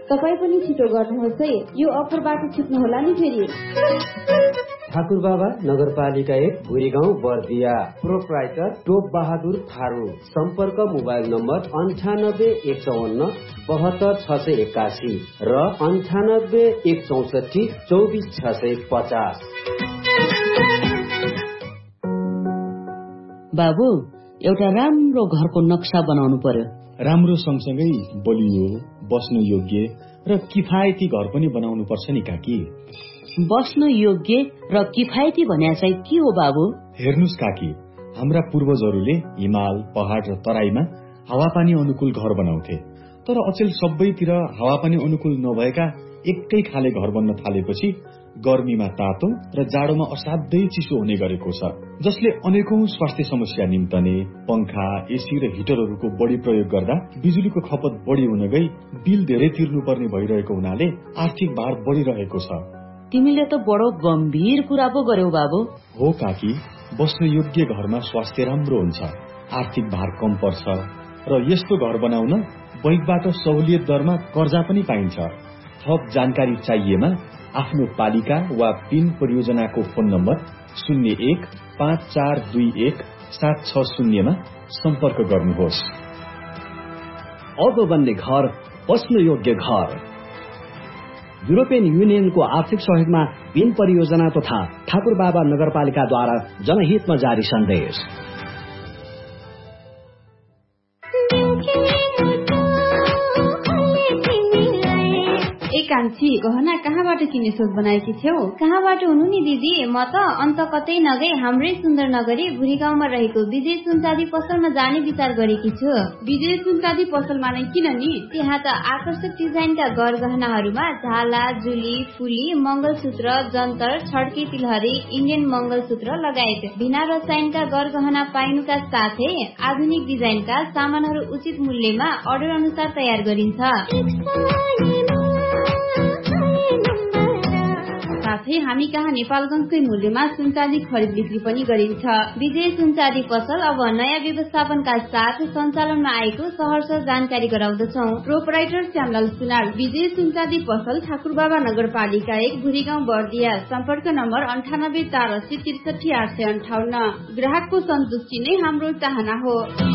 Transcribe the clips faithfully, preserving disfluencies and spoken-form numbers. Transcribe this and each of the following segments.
तपाईँ पनि छिटो गर्नुहोस् है, यो अफरबाट छुट्नु होला नि फेरि। ठाकुर बाबा नगरपालिका एक भुरी गाउँ बर्दिया, प्रोप्राइटर टोप बहादुर थारू। सम्पर्क मोबाइल नम्बर अन्ठानब्बे एक चौवन्न बहत्तर छ सय एक्कासी र अन्ठानब्बे एक चौसठी चौबिस छ सय पचास। बाबु, एउटा राम्रो घरको नक्सा बनाउनु पर्यो। राम्रो सँगसँगै बलियो, बस्न योग्य र किफायती घर पनि बनाउनु पर्छ नि काकी। बस्न योग्य र किफायती भन्या चाहिँ के हो बाबु? हेर्नुस् काकी, हाम्रा पूर्वजहरूले हिमाल, पहाड र तराईमा हावापानी अनुकूल घर बनाउँथे। तर अचेल सबैतिर हावापानी अनुकूल नभएका एकै खाले घर बन्न थालेपछि गर्मीमा तातो र जाडोमा असाध्यै चिसो हुने गरेको छ, जसले अनेकौं स्वास्थ्य समस्या निम्तने। पंखा, एसी र हिटरहरूको बढी प्रयोग गर्दा बिजुलीको खपत बढी हुन गई बिल धेरै तिर्नुपर्ने भइरहेको हुनाले आर्थिक भार बढिरहेको छ। तिमीले त बडो गम्भीर कुरा पो गर्यौ बाबु। हो काकी, बस्न योग्य घरमा स्वास्थ्य राम्रो हुन्छ, आर्थिक भार कम पर्छ र यस्तो घर बनाउन बैंकबाट सहुलियत दरमा कर्जा पनि पाइन्छ। थप जानकारी चाहिएमा आफ्नो पालिका वा पिन परियोजनाको फोन नम्बर शून्य एक पाँच चार दुई एक सात छ शून्यमा सम्पर्क गर्नुहोस्। अब बन्ने घर बस्न योग्य घर। युरोपियन युनियनको आर्थिक सहयोगमा पिन परियोजना तथा ठाकुर बाबा नगरपालिकाद्वारा जनहितमा जारी सन्देश। कान्छी, गहना कहाँबाट किन्ने सोच बनाएकी थियौ? कहाँबाट हुनु नि दिदी, म त अन्त कतै नगई हाम्रै सुन्दर नगरी भुरी गाउँमा रहेको विजय सुनचाँदी पसलमा जाने विचार गरेकी छु। विजय सुनचाँदी पसलमा नै किन नि? त्यहाँ त आकर्षक डिजाइनका गरगहनाहरूमा झाला, जुली, फुली, मंगलसूत्र, जन्तर, छड्के तिलहरी, इन्डियन मंगलसूत्र लगायत भिना रसायनका गरगहना पाइनुका साथै आधुनिक डिजाइनका सामानहरू उचित मूल्यमा अर्डर अनुसार तयार गरिन्छ। साथै हामी कहाँ नेपालगञ्जकै मूल्यमा सुनचाँदी खरिद बिक्री पनि गरिन्छ। विजय सुनचाँदी पसल अब नयाँ व्यवस्थापनका साथ सञ्चालनमा आएको सहर्ष जानकारी गराउँदछौ। प्रोपराइटर श्यामलाल सुनार, विजय सुनचाँदी पसल, ठाकुर बाबा नगरपालिका एक, भुरी गाउँ बर्दिया। सम्पर्क नम्बर अन्ठानब्बे चार अस्सी त्रिसठी आठ सय अन्ठाउन्न। ग्राहकको सन्तुष्टि नै हाम्रो चाहना हो।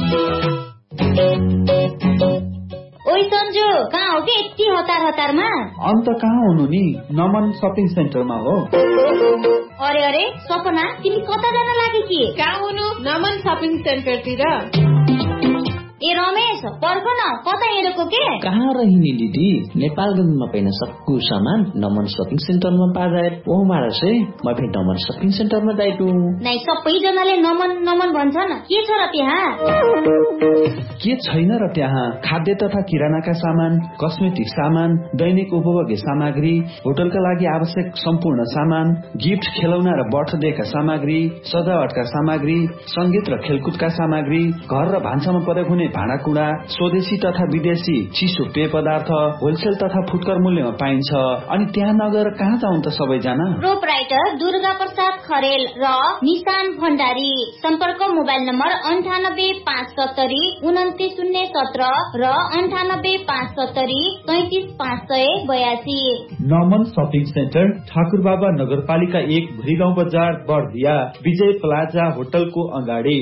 ओइ सन्जु, कहाँ हो कि यति हतार हतारमा? अन्त कहाँ हुनु नि, नमन सपिङ सेन्टरमा हो। अरे अरे सपना, तिमी कता जान लागि कि? कहाँ हुनु? नमन सपिङ सेन्टरतिर। ए रमेश, पर्ख न, कता हिँडेको के? कहाँ रहिनी दिदी, नेपालगञ्जमा पाइन सक्कु सामान नमन सपिङ सेन्टरमा पाए ओ मारसे म फेरि नमन सपिङ सेन्टरमा जाइटु। नै सबैजनाले नमन नमन भन्छन्, के छ र त्यहाँ? के छैन र त्यहाँ? खाद्य तथा किरानाका सामान, कस्मेटिक सामान, दैनिक उपभोग्य सामग्री, होटलका लागि आवश्यक सम्पूर्ण सामान, गिफ्ट, खेलौना र बर्थडेका सामग्री, सजावटका सामग्री, संगीत र खेलकुदका सामग्री, घर र भान्सामा प्रयोग हुने भाँडाकुँडा, स्वदेशी तथा विदेशी चिसो पेय पदार्थ होलसेल तथा फुटकर मूल्यमा पाइन्छ। अनि त्यहाँ नगएर कहाँ जाउँ त सबैजना? प्रोपराइटर दुर्गा प्रसाद खरेल र निशान भण्डारी। सम्पर्क मोबाइल नम्बर अन्ठानब्बे पाँच सत्तरी उन्तिस शून्य सत्र र अन्ठानब्बे पाँच सत्तरी सैतिस पाँच सय बयासी। नमन सपिङ सेन्टर, ठाकुर बाबा नगरपालिका एक, भुरी गाउँ बजार, बर्दिया, विजय प्लाजा होटलको अगाडि।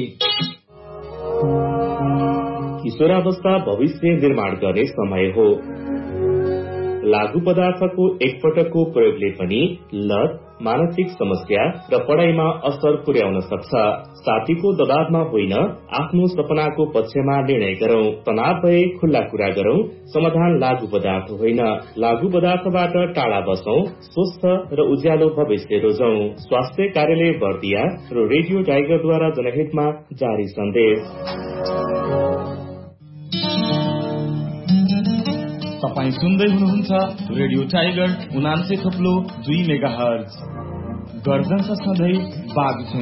किशोरावस्था भविष्य निर्माण गर्ने समय हो। लागू पदार्थको एकपटकको प्रयोगले पनि लत, मानसिक समस्या र पढाइमा असर पुर्याउन सक्छ। साथीको दबावमा होइन, आफ्नो सपनाको पक्षमा निर्णय गरौं। तनाव भए खुल्ला कुरा गरौं। समाधान लागू पदार्थ होइन। लागू पदार्थबाट टाढा बसौं। स्वस्थ र उज्यालो भविष्य रोजौं। स्वास्थ्य कार्यालय बर्दिया र रेडियो टाइगरद्वारा जनहितमा जारी सन्देश। तपाईँ सुन्दै हुनुहुन्छ रेडियो टाइगर उनान्से थप्लो दुई मेगा हर्ज। गर्जन छ सधैँ बागसुन।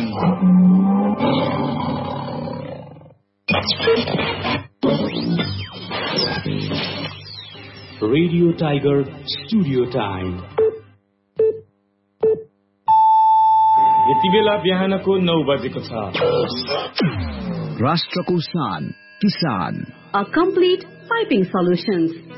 Radio tiger studio time. यति बेला बिहानको नौ बजेको छ। राष्ट्रको शान किसान, A complete piping solutions.